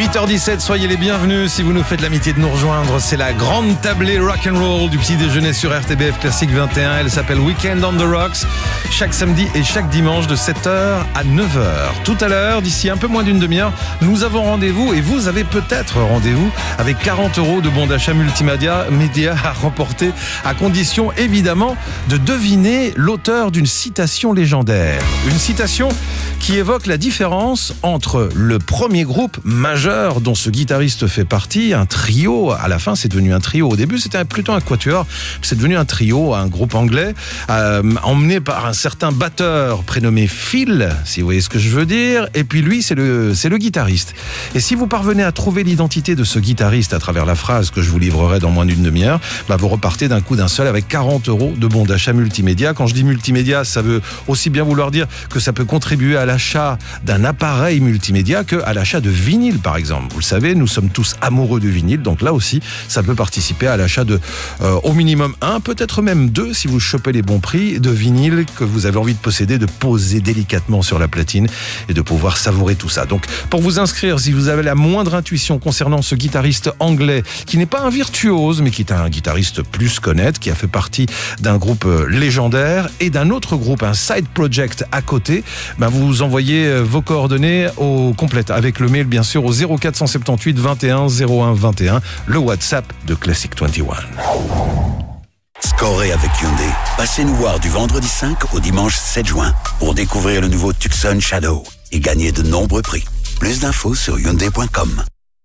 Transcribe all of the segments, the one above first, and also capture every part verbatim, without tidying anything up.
huit heures dix-sept, soyez les bienvenus si vous nous faites l'amitié de nous rejoindre. C'est la grande tablée rock'n'roll du petit déjeuner sur R T B F Classique vingt et un. Elle s'appelle Weekend on the Rocks. Chaque samedi et chaque dimanche de sept heures à neuf heures. Tout à l'heure, d'ici un peu moins d'une demi-heure, nous avons rendez-vous et vous avez peut-être rendez-vous avec quarante euros de bons d'achat multimédia média à remporter, à condition évidemment de deviner l'auteur d'une citation légendaire. Une citation qui évoque la différence entre le premier groupe majeur dont ce guitariste fait partie, un trio. À la fin, c'est devenu un trio. Au début, c'était plutôt un quatuor. C'est devenu un trio, un groupe anglais, euh, emmené par un certain batteur prénommé Phil, si vous voyez ce que je veux dire. Et puis lui, c'est le, c'est le guitariste. Et si vous parvenez à trouver l'identité de ce guitariste à travers la phrase que je vous livrerai dans moins d'une demi-heure, bah vous repartez d'un coup d'un seul avec quarante euros de bons d'achat multimédia. Quand je dis multimédia, ça veut aussi bien vouloir dire que ça peut contribuer à l'achat d'un appareil multimédia que à l'achat de vinyle, par exemple. Vous le savez, nous sommes tous amoureux de vinyle, donc là aussi, ça peut participer à l'achat de, euh, au minimum un, peut-être même deux, si vous chopez les bons prix, de vinyle que vous avez envie de posséder, de poser délicatement sur la platine et de pouvoir savourer tout ça. Donc, pour vous inscrire, si vous avez la moindre intuition concernant ce guitariste anglais, qui n'est pas un virtuose, mais qui est un guitariste plus qu'honnête, qui a fait partie d'un groupe légendaire et d'un autre groupe, un side project à côté, ben vous envoyez vos coordonnées au complète avec le mail bien sûr au zéro quatre cent soixante-dix-huit vingt et un zéro un vingt et un, le WhatsApp de Classic vingt et un. Scorez avec Hyundai. Passez nous voir du vendredi cinq au dimanche sept juin pour découvrir le nouveau Tucson Shadow et gagner de nombreux prix. Plus d'infos sur hyundai point com.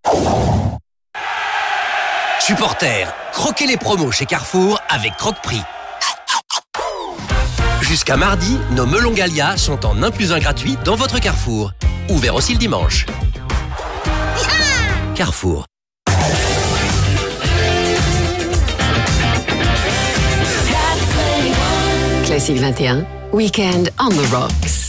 Supporters, croquez les promos chez Carrefour avec Croque-Prix. Jusqu'à mardi, nos melons Gallia sont en un plus un gratuit dans votre Carrefour. Ouvert aussi le dimanche. Carrefour. Classique vingt et un, Weekend on the Rocks.